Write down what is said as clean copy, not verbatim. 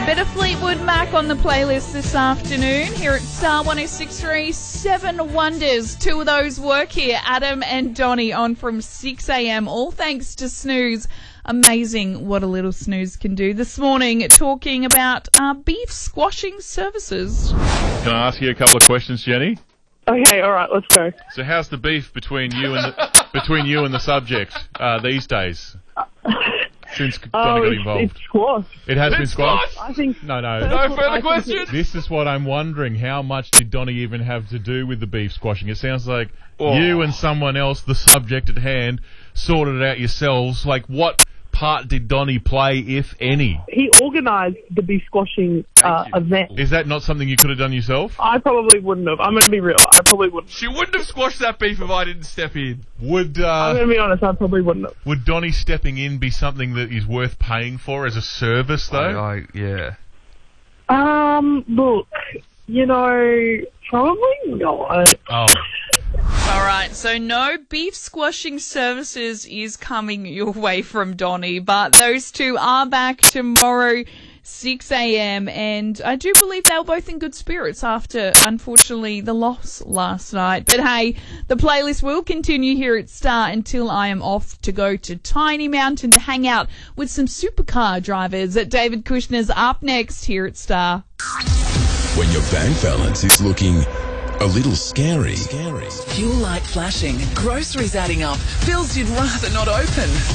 A bit of Fleetwood Mac on the playlist this afternoon here at Star 106.3. 7 Wonders. Two of those work here, Adam and Donnie, on from 6 a.m. All thanks to Snooze. Amazing what a little snooze can do. This morning, talking about beef squashing services. Can I ask you a couple of questions, Jenny? Okay, all right, let's go. So, how's the beef between you and the subject these days? Since Donnie got involved, it's squashed. It has been squashed. I think No. No further questions? This is what I'm wondering. How much did Donnie even have to do with the beef squashing? It sounds like you and someone else, the subject at hand, sorted it out yourselves. Like, what part did Donnie play, if any? he organised the beef squashing event. Is that not something you could have done yourself? I probably wouldn't have. I'm going to be real. I probably wouldn't. She wouldn't have squashed that beef if I didn't step in. Would I'm going to be honest. I probably wouldn't have. would Donnie stepping in be something that is worth paying for as a service, though? Yeah. Look, probably not. Oh, All right, so no beef squashing services is coming your way from Donnie, but those two are back tomorrow, 6 a.m, and I do believe they were both in good spirits after, unfortunately, the loss last night. But hey, the playlist will continue here at Star until I am off to go to Tiny Mountain to hang out with some supercar drivers. David Kushner's up next here at Star. When your bank balance is looking a little scary. Fuel light flashing, groceries adding up, bills you'd rather not open.